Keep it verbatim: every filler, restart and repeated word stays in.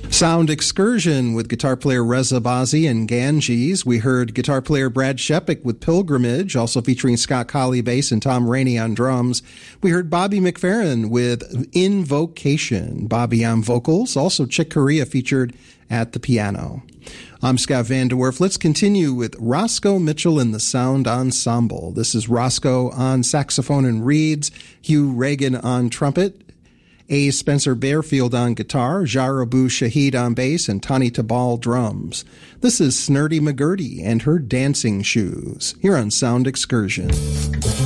Sound Excursion with guitar player Reza Bazzi and Ganges. We heard guitar player Brad Shepik with Pilgrimage, also featuring Scott Colley bass and Tom Rainey on drums. We heard Bobby McFerrin with Invocation, Bobby on vocals, also Chick Corea featured at the piano. I'm Scott Van De Werf. Let's continue with Roscoe Mitchell and the Sound Ensemble. This is Roscoe on saxophone and reeds, Hugh Reagan on trumpet, A. Spencer Bearfield on guitar, Jarabu Shahid on bass, and Tani Tabal drums. This is Snurdy McGurdy and her Dancing Shoes, here on Sound Excursion.